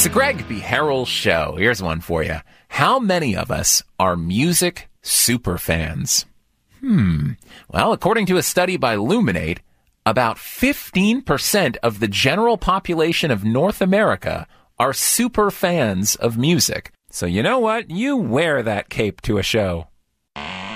It's the Greg B. Harrell Show. Here's one for you. How many of us are music superfans? Well, according to a study by Luminate, about 15% of the general population of North America are super fans of music. So you know what? You wear that cape to a show.